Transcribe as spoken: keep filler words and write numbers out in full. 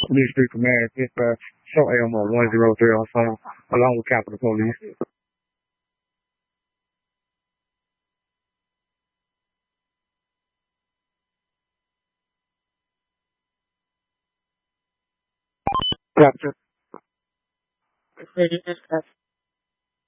Police Street Command, dispatch, show A M on one zero three on phone, along with Capitol Police. Gotcha.